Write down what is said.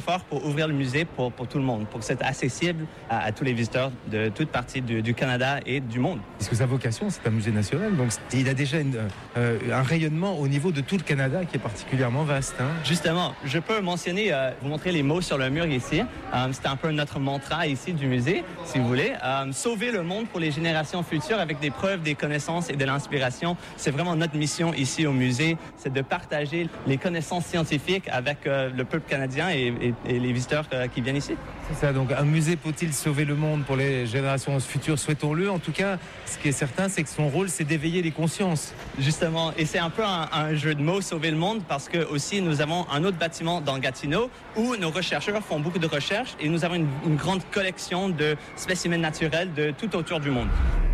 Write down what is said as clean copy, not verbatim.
efforts pour ouvrir le musée pour tout le monde, pour que c'est accessible à tous les visiteurs de toutes parties du Canada et du monde. Puisque sa vocation, c'est un musée national, donc il a déjà un rayonnement au niveau de tout le Canada qui est particulièrement vaste. Hein. Justement, je peux mentionner, vous montrer les mots sur le mur ici. C'est un peu notre mantra ici du musée, si vous voulez. Sauver le monde pour les générations futures avec des preuves, des connaissances et de l'inspiration. C'est vraiment notre mission ici au musée, c'est de partager les connaissances scientifiques avec le peuple canadien et les visiteurs qui viennent ici. C'est ça, donc un musée peut-il sauver le monde pour les générations futures? Souhaitons-le. En tout cas, ce qui est certain, c'est que son rôle, c'est d'éveiller les consciences. Justement, et c'est un peu un jeu de mots, sauver le monde, parce que aussi nous avons un autre bâtiment dans Gatineau où nos chercheurs font beaucoup de recherches et nous avons une grande collection de spécimens naturels de tout autour du monde.